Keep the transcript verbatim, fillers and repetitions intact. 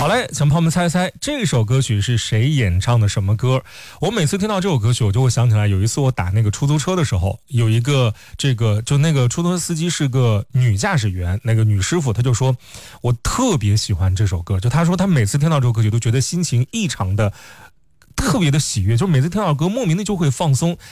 好嘞，请朋友们猜一猜这首歌曲是谁演唱的什么歌？我每次听到这首歌曲，我就会想起来有一次我打那个出租车的时候，有一个这个就那个出租车司机是个女驾驶员，那个女师傅，她就说我特别喜欢这首歌，就她说她每次听到这首歌曲都觉得心情异常的特别的喜悦，就每次听到歌莫名的就会放松，